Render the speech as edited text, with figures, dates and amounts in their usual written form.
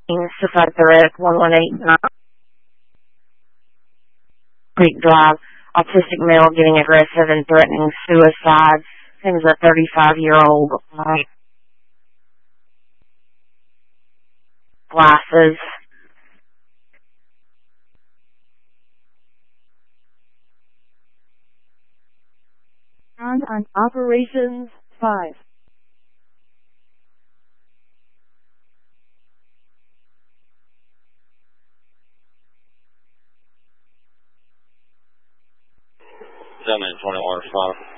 Suicide threat, 118 Creek Drive. Autistic male getting aggressive and threatening suicide. Seems a 35-year-old. Glasses. On Operations 5. Gentleman 21 5.